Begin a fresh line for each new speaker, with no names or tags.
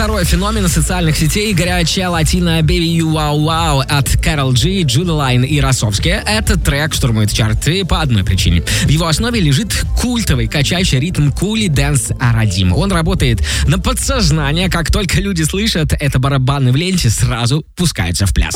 Второй феномен социальных сетей — горячая латино «Baby You Wow Wow» от Кэрол Джи, Джули Лайн и Росовски. Этот трек штурмует чарты по одной причине. В его основе лежит культовый качающий ритм кули дэнс Арадим. Он работает на подсознание. Как только люди слышат это барабаны в ленте, сразу пускаются в пляс.